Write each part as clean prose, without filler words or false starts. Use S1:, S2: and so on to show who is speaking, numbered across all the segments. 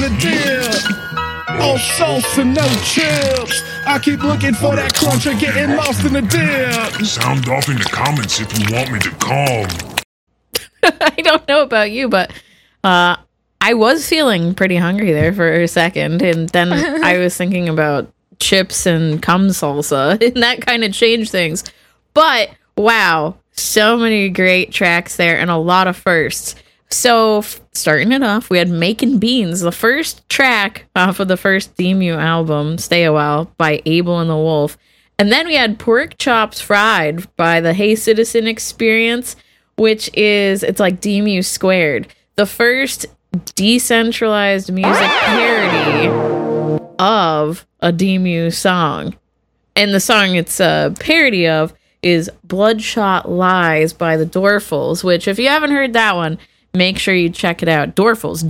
S1: the dip. All sauce and no chips. I keep looking for that crunch or getting lost in the dip.
S2: Sound off in the comments if you want me to come.
S3: I don't know about you, but I was feeling pretty hungry there for a second, and then I was thinking about chips and cum salsa, and that kind of changed things. But wow, so many great tracks there and a lot of firsts. So starting it off, we had Makin' Beans, the first track off of the first Demu album, Stay a While, by Abel and the Wolf. And then we had Pork Chops Fried by the Hey Citizen Experience, which is, it's like Demu squared. The first decentralized music parody of a Demu song. And the song it's a parody of is Bloodshot Lies by the Dorfles, which if you haven't heard that one, make sure you check it out. Dorfles,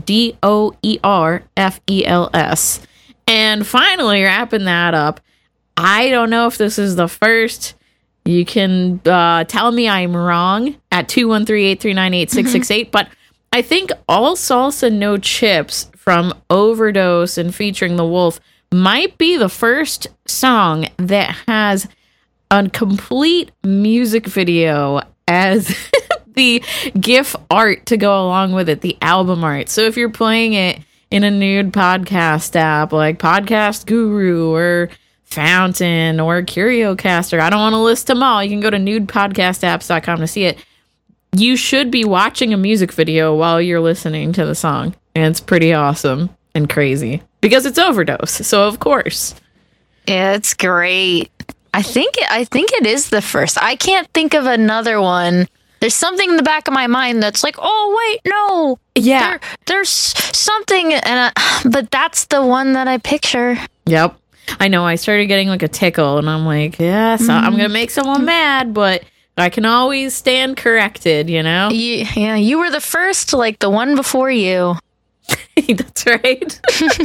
S3: Doerfels. And finally, wrapping that up, I don't know if this is the first. You can tell me I'm wrong at 213-839-8668, but I think All Salsa No Chips from Overdose and featuring The Wolf might be the first song that has a complete music video as the GIF art to go along with it, the album art. So if you're playing it in a nude podcast app like Podcast Guru or Fountain or CurioCaster, I don't want to list them all. You can go to nudepodcastapps.com to see it. You should be watching a music video while you're listening to the song. And it's pretty awesome and crazy because it's Overdose. So of course.
S4: Yeah, it's great. I think it is the first. I can't think of another one. There's something in the back of my mind that's like, oh wait, no.
S3: Yeah.
S4: There's something, but that's the one that I picture.
S3: Yep. I know. I started getting like a tickle, and I'm like, yeah, so I'm gonna make someone mad, but I can always stand corrected, you know?
S4: Yeah, you were the first, like the one before you.
S3: That's right.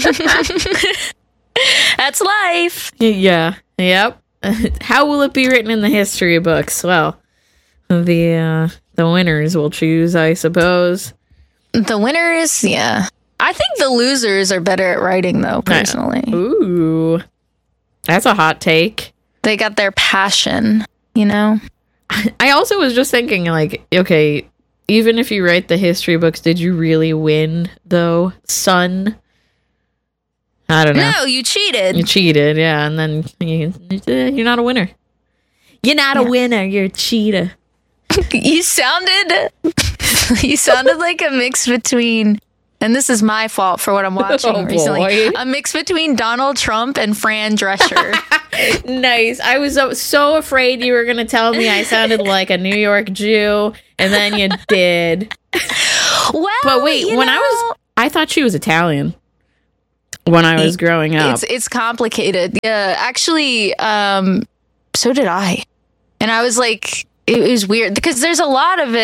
S4: That's life.
S3: Yeah. Yep. How will it be written in the history books? Well, the winners will choose, I suppose.
S4: The winners, yeah. I think the losers are better at writing, though, personally.
S3: Ooh. That's a hot take.
S4: They got their passion, you know?
S3: I also was just thinking, like, okay, even if you write the history books, did you really win, though, son? I don't know.
S4: No, you cheated.
S3: You cheated, yeah, and then you're not a winner. You're not a winner, you're a cheater.
S4: You sounded like a mix between, and this is my fault for what I'm watching recently, a mix between Donald Trump and Fran Drescher.
S3: Nice. I was so afraid you were going to tell me I sounded like a New York Jew, and then you did.
S4: Well,
S3: but wait, I thought she was Italian when I was growing up.
S4: It's complicated. Yeah, actually, so did I. And I was like, it was weird because there's a lot of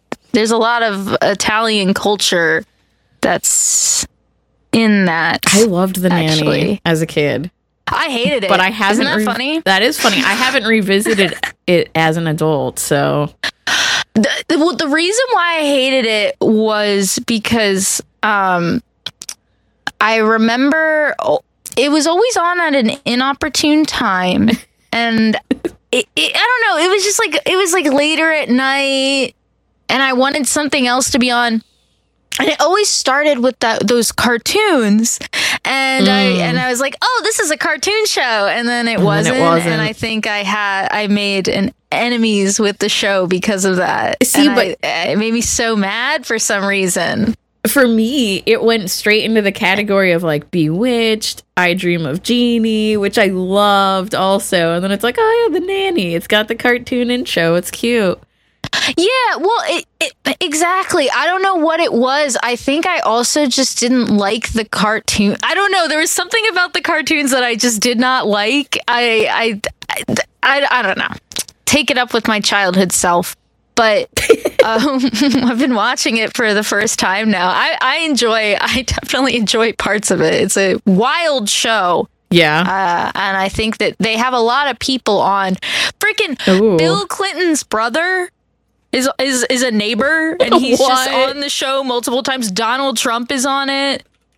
S4: Italian culture that's in that.
S3: I loved The Nanny as a kid.
S4: I hated it.
S3: But I haven't.
S4: Isn't that funny?
S3: That is funny. I haven't revisited it as an adult, so.
S4: The reason why I hated it was because I remember it was always on at an inopportune time, and I don't know. It was just like it was like later at night, and I wanted something else to be on. And it always started with those cartoons, and I was like, "Oh, this is a cartoon show," and then it wasn't. And I think I made an enemies with the show because of that.
S3: See,
S4: but it made me so mad for some reason.
S3: For me, it went straight into the category of like Bewitched, I Dream of Jeannie, which I loved also, and then it's like, oh yeah, The Nanny. It's got the cartoon intro. It's cute.
S4: Yeah, well, it exactly. I don't know what it was. I think I also just didn't like the cartoon. I don't know. There was something about the cartoons that I just did not like. I don't know. Take it up with my childhood self. But I've been watching it for the first time now. I definitely enjoy parts of it. It's a wild show.
S3: Yeah.
S4: And I think that they have a lot of people on. Freaking Bill Clinton's brother is a neighbor, and he's just on the show multiple times. Donald Trump is on it.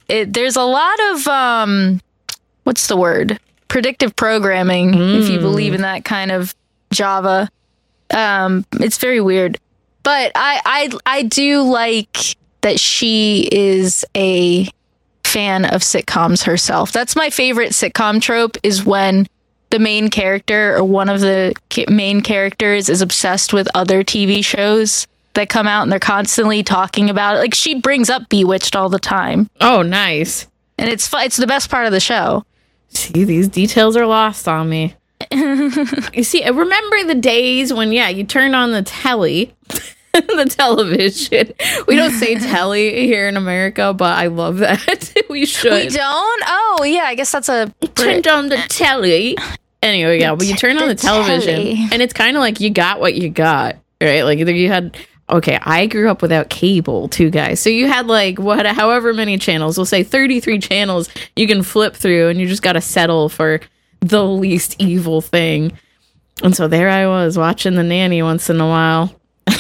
S4: there's a lot of what's the word? Predictive programming, if you believe in that kind of Java. It's very weird. But I do like that she is a fan of sitcoms herself. That's my favorite sitcom trope, is when the main character or one of the main characters is obsessed with other TV shows that come out and they're constantly talking about it. Like, she brings up Bewitched all the time.
S3: Oh, nice.
S4: And it's the best part of the show.
S3: See, these details are lost on me. You see, I remember the days when, you turn on the telly, the television. We don't say telly here in America, but I love that. We should.
S4: We don't? Oh, yeah, I guess that's a...
S3: Turned on the telly. Anyway, but you turn on the television, and it's kind of like you got what you got, right? Like, either you had... Okay, I grew up without cable, too, guys. So you had, like, however many channels. We'll say 33 channels you can flip through, and you just got to settle for the least evil thing. And so there I was, watching The Nanny once in a while.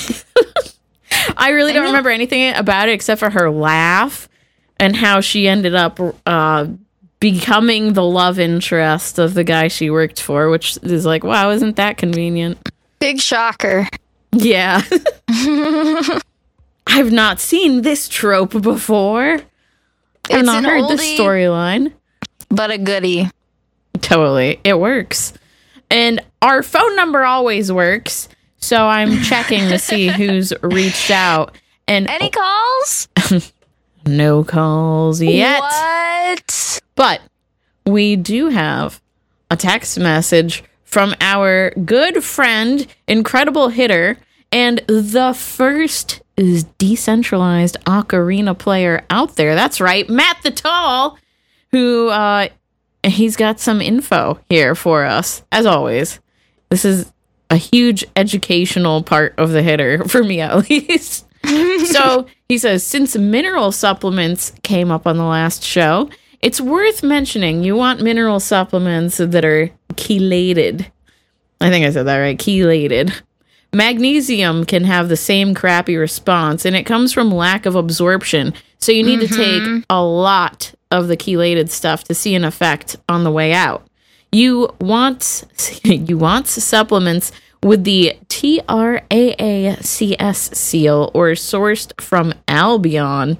S3: I really don't remember anything about it except for her laugh and how she ended up becoming the love interest of the guy she worked for, which is like, wow, isn't that convenient?
S4: Big shocker.
S3: Yeah. I've not seen this trope before. I've not heard this storyline.
S4: But a goodie.
S3: Totally. It works. And our phone number always works. So I'm checking to see who's reached out. And
S4: any calls?
S3: No calls yet.
S4: What?
S3: But we do have a text message from our good friend, incredible hitter, and the first decentralized ocarina player out there. That's right, Matt the Tall, who he's got some info here for us, as always. This is a huge educational part of the hitter, for me at least. So he says, since mineral supplements came up on the last show, it's worth mentioning you want mineral supplements that are chelated. I think I said that right, chelated. Magnesium can have the same crappy response, and it comes from lack of absorption. So you need to take a lot of the chelated stuff to see an effect on the way out. You want supplements with the TRAACS seal or sourced from Albion.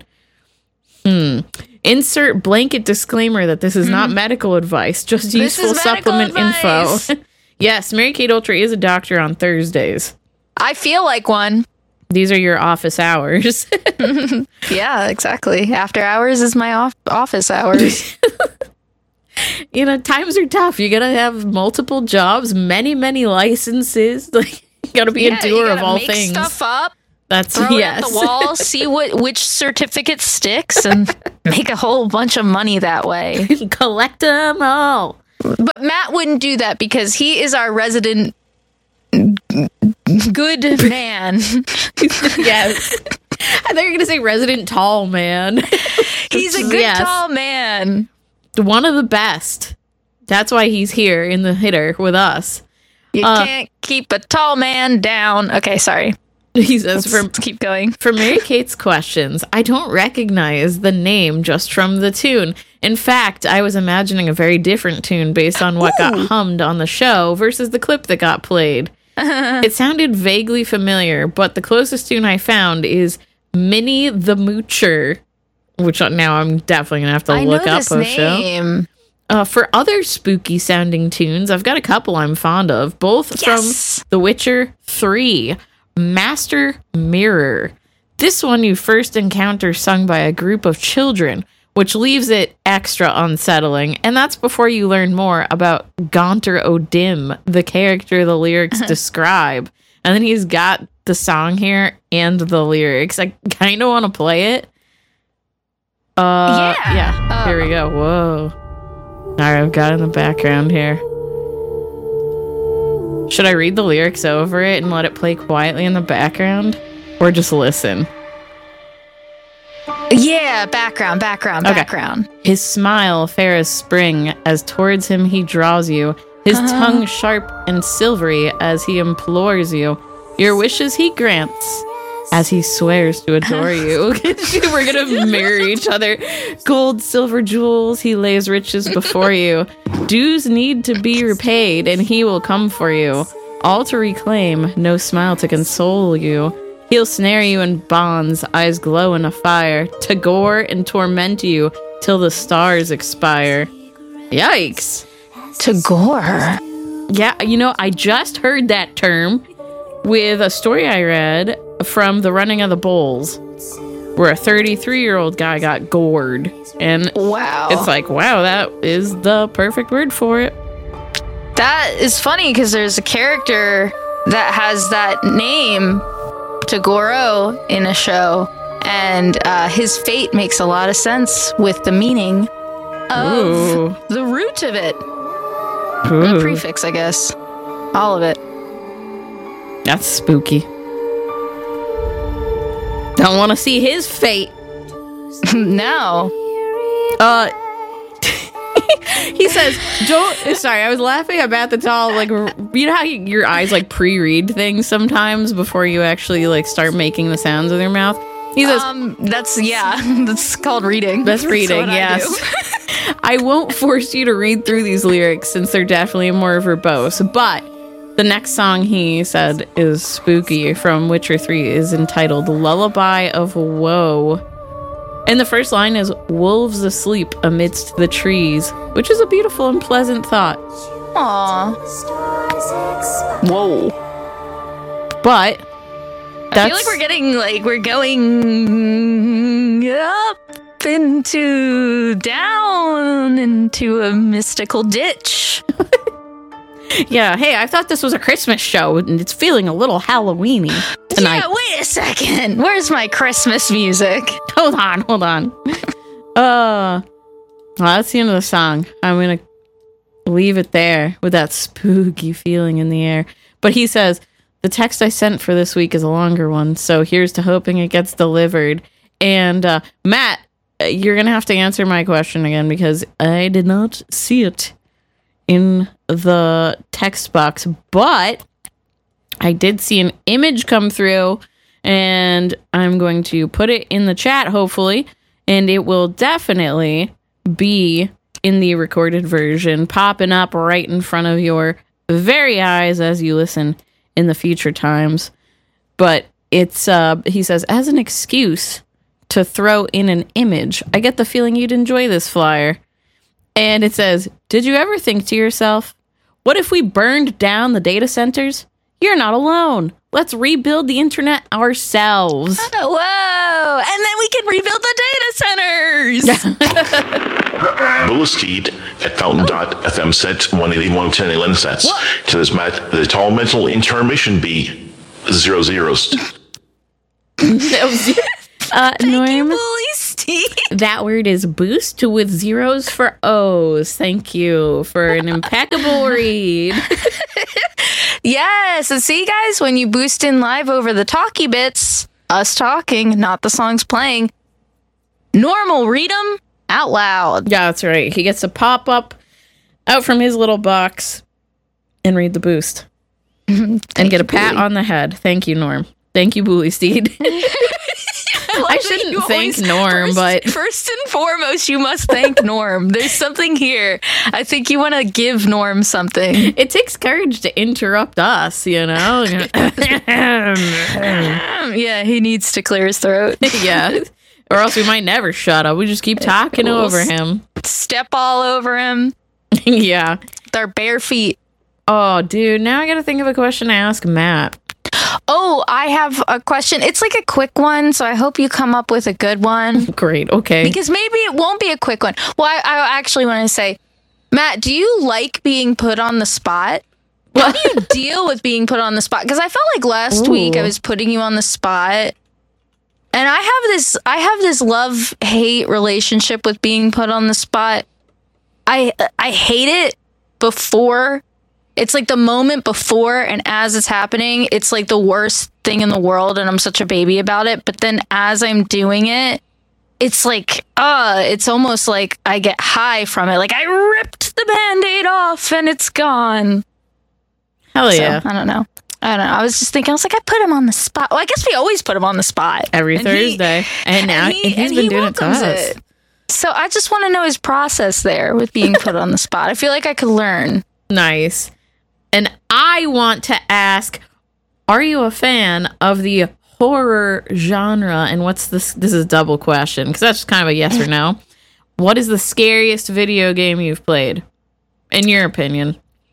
S3: Insert blanket disclaimer that this is not medical advice, just useful supplement info. Yes, Mary Kate Ultra is a doctor on Thursdays.
S4: I feel like one.
S3: These are your office hours.
S4: Yeah, exactly. After hours is my office hours.
S3: You know, times are tough. You gotta have multiple jobs, many licenses. Like, you gotta be a doer of all
S4: make
S3: things.
S4: Stuff up.
S3: That's
S4: throw it at the wall, see which certificate sticks, and make a whole bunch of money that way.
S3: Collect them all.
S4: But Matt wouldn't do that because he is our resident good man.
S3: Yes. I thought you were going to say resident tall man.
S4: He's a good tall man.
S3: One of the best. That's why he's here in the hitter with us.
S4: You can't keep a tall man down. Okay, sorry.
S3: He says,
S4: Let's keep going.
S3: For Mary Kate's questions, I don't recognize the name just from the tune. In fact, I was imagining a very different tune based on what got hummed on the show versus the clip that got played. It sounded vaguely familiar, but the closest tune I found is Minnie the Moocher, which now I'm definitely going to have to look up a show. For other spooky sounding tunes, I've got a couple I'm fond of, both from The Witcher 3. Master Mirror. This one you first encounter sung by a group of children, which leaves it extra unsettling, and that's before you learn more about Gaunter O'Dim, the character the lyrics describe. And then he's got the song here and the lyrics. I kind of want to play it. Yeah. Here we go. Whoa. All right, I've got it in the background here. Should I read the lyrics over it and let it play quietly in the background? Or just listen?
S4: Yeah, background.
S3: His smile fair as spring, as towards him he draws you. His tongue sharp and silvery as he implores you. Your wishes he grants. as he swears to adore you. We're gonna marry each other. Gold, silver, jewels, he lays riches before you. Dues need to be repaid, and he will come for you. All to reclaim, no smile to console you. He'll snare you in bonds, eyes glow in a fire, to gore and torment you till the stars expire. Yikes.
S4: To gore.
S3: Yeah, I just heard that term with a story I read from The Running of the Bulls, where a 33-year-old guy got gored. And
S4: wow.
S3: It's like, wow, that is the perfect word for it.
S4: That is funny because there's a character that has that name, Tagoro, in a show. And his fate makes a lot of sense with the meaning of the root of it. The prefix, I guess. All of it.
S3: That's spooky. Don't want to see his fate.
S4: No.
S3: He says, sorry, I was laughing about the doll. Like, you know how your eyes like pre-read things sometimes before you actually like start making the sounds with your mouth? He says,
S4: that's called reading.
S3: That's reading, yes. I won't force you to read through these lyrics since they're definitely more verbose, but the next song he said is spooky from Witcher 3 is entitled Lullaby of Woe. And the first line is wolves asleep amidst the trees, which is a beautiful and pleasant thought.
S4: Aww. Whoa.
S3: But
S4: I feel like we're going up down into a mystical ditch.
S3: Yeah, hey, I thought this was a Christmas show, and it's feeling a little Halloween-y tonight.
S4: Yeah, wait a second. Where's my Christmas music?
S3: Hold on. Well, that's the end of the song. I'm gonna leave it there with that spooky feeling in the air. But he says, the text I sent for this week is a longer one, so here's to hoping it gets delivered. And Matt, you're gonna have to answer my question again because I did not see it in the text box, but I did see an image come through, and I'm going to put it in the chat, hopefully, and it will definitely be in the recorded version, popping up right in front of your very eyes as you listen in the future times. But it's, he says, as an excuse to throw in an image, I get the feeling you'd enjoy this flyer. And it says, did you ever think to yourself, what if we burned down the data centers? You're not alone. Let's rebuild the internet ourselves.
S4: Whoa! And then we can rebuild the data centers!
S5: Bullesteed at Fountain.fm set 181 10 11 sets. To this Matt, the tall mental intermission be 0 zeros.
S4: Thank
S3: Norm,
S4: you, Bully Steve.
S3: that word is boost with zeros for O's. Thank you for an impeccable read.
S4: Yes, and see, guys, when you boost in live over the talkie bits, us talking, not the songs playing, Normal read them out loud.
S3: Yeah, that's right. He gets to pop up out from his little box and read the boost. And get a pat on the head. Thank you, Norm. Thank you, Bully Steed. I shouldn't thank Norm, but
S4: first and foremost, you must thank Norm. There's something here. I think you want to give Norm something.
S3: It takes courage to interrupt us, you know?
S4: Yeah, he needs to clear his throat.
S3: Yeah. Or else we might never shut up. We just keep talking over him.
S4: Step all over him
S3: Yeah.
S4: with our bare feet.
S3: Oh, dude. Now I got to think of a question to ask Matt.
S4: Oh, I have a question. It's like a quick one, so I hope you come up with a good one.
S3: Great. Okay.
S4: Because maybe it won't be a quick one. Well, I actually want to say, Matt, do you like being put on the spot? How do you deal with being put on the spot? Because I felt like last week I was putting you on the spot. And I have this love-hate relationship with being put on the spot. I hate it before. It's like the moment before, and as it's happening, it's like the worst thing in the world, and I'm such a baby about it. But then as I'm doing it, it's like, it's almost like I get high from it. Like I ripped the Band-Aid off and it's gone.
S3: Hell yeah.
S4: So, I don't know. I don't know. I was just thinking, I was like, I put him on the spot. Well, I guess we always put him on the spot.
S3: Every
S4: And
S3: Thursday. And now he's been doing it to
S4: welcomes
S3: us.
S4: it. So I just want to know his process there with being put on the spot. I feel like I could learn.
S3: Nice. And I want to ask, are you a fan of the horror genre? And what's this? This is a double question, because that's just kind of a yes or no. What is the scariest video game you've played, in your opinion?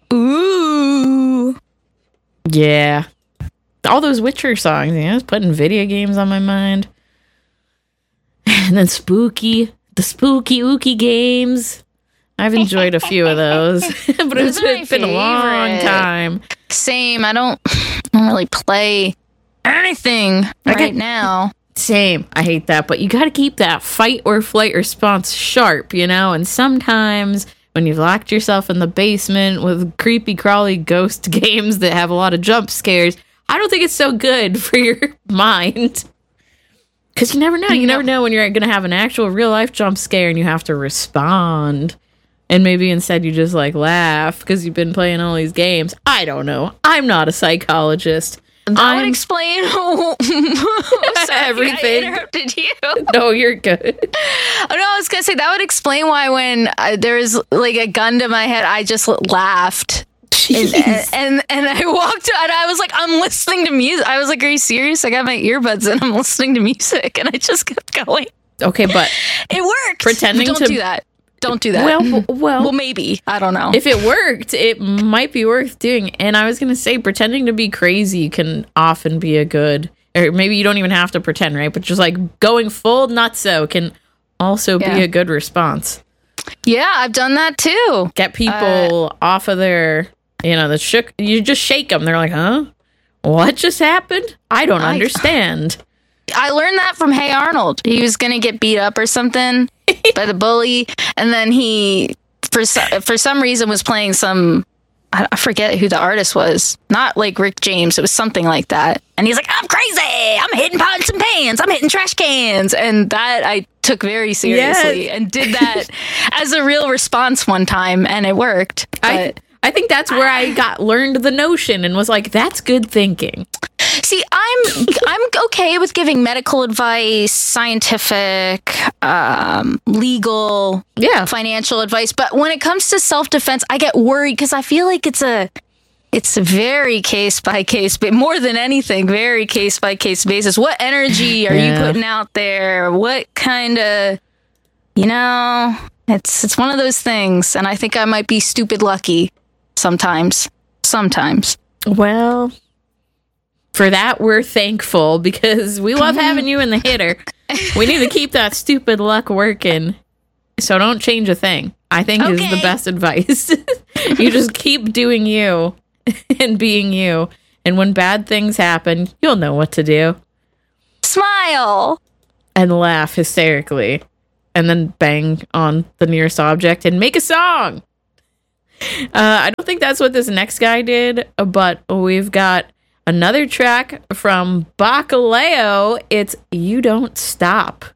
S4: Ooh.
S3: Yeah. All those Witcher songs, you know, I was putting video games on my mind. And then the spooky ooky games. I've enjoyed a few of those. But
S4: Those are my
S3: it's been a long
S4: favorite.
S3: time.
S4: Same. I don't really play anything right now.
S3: Same. I hate that. But you got to keep that fight or flight response sharp, you know? And sometimes when you've locked yourself in the basement with creepy, crawly ghost games that have a lot of jump scares, I don't think it's so good for your mind. Because you never know. You never know when you're going to have an actual real life jump scare and you have to respond. And maybe instead you just like laugh because you've been playing all these games. I don't know. I'm not a psychologist.
S4: That would explain Sorry,
S3: Everything.
S4: I interrupted you.
S3: No, you're good.
S4: Oh, no, I was going to say that would explain why when there was like a gun to my head, I just laughed. And I walked and I was like, I'm listening to music. I was like, are you serious? I got my earbuds and I'm listening to music. And I just kept going.
S3: Okay, but
S4: It worked.
S3: Pretending
S4: Don't
S3: to-
S4: do that. Don't do that.
S3: well,
S4: maybe. I don't know.
S3: if it worked, it might be worth doing. And I was going to say, pretending to be crazy can often be a good, or maybe you don't even have to pretend, right? But just like going full nutso can also be a good response.
S4: Yeah, I've done that too.
S3: Get people off of their, you just shake them. They're like, huh? What just happened? I don't understand.
S4: I learned that from Hey Arnold. He was going to get beat up or something by the bully. And then he, for some reason, was playing some, I forget who the artist was. Not like Rick James. It was something like that. And he's like, I'm crazy. I'm hitting pots and pans. I'm hitting trash cans. And that I took very seriously and did that as a real response one time. And it worked. But
S3: I think that's where I learned the notion and was like, that's good thinking.
S4: see, I'm okay with giving medical advice, scientific, legal, financial advice, but when it comes to self-defense, I get worried because I feel like it's a very case by case, but more than anything, very case by case basis. What energy are you putting out there? What kind of, it's one of those things, and I think I might be stupid lucky sometimes.
S3: Well, for that, we're thankful because we love having you in the hitter. We need to keep that stupid luck working. So don't change a thing, I think is the best advice. You just keep doing you and being you. And when bad things happen, you'll know what to do.
S4: Smile.
S3: And laugh hysterically. And then bang on the nearest object and make a song. I don't think that's what this next guy did, but we've got another track from Bacalao. It's You Don't Stop.